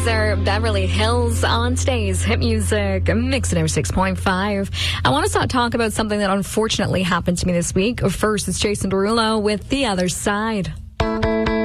Beverly Hills on today's hit music, Mix It 6.5. I want to talk about something that unfortunately happened to me this week. First, it's Jason Derulo with The Other Side.